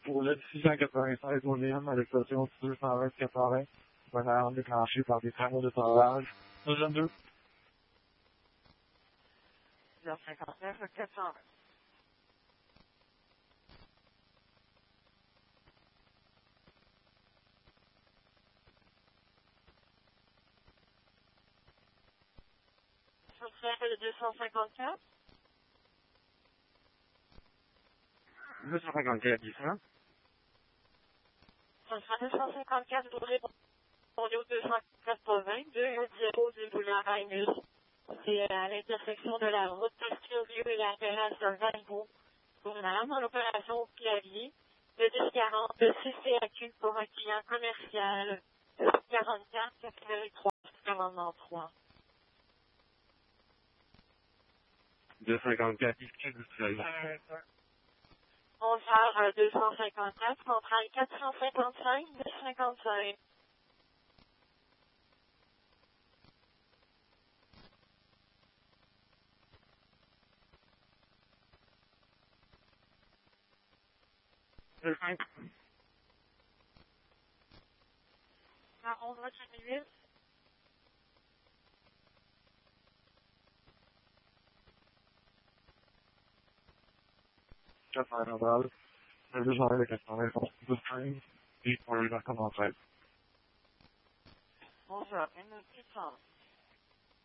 Pour le 696 William à l'expression 220-80, une alarme déclenchée par des travaux de tournage. 202. 059 420. Le 254. 254, 10 ans. Ça sera 254, vous répondez au 280, 210 du boulevard Rainus. C'est à l'intersection de la route Pasteur-Vieux et la terrasse de Valbot. Pour une alarme en opération au clavier, le 1040, le CCAQ pour un client commercial, le 44, 83, commandement 3. 254, 10 industriel. On charge 254, centrale 455, 255. À 11 minutes. Casse-Saint-Randall. Le 220 de 80, 12 et pour le 96. Bonjour, une petite chance.